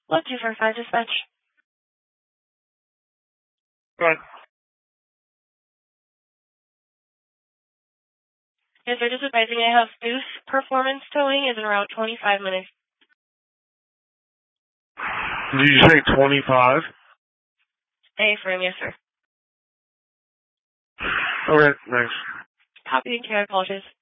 Look, 245 dispatch. Right. Yes, sir, just advising I have Booth Performance Towing is in around 25 minutes. Did you say 25? A-frame, yes, sir. Okay, thanks. Copy and care, I apologize.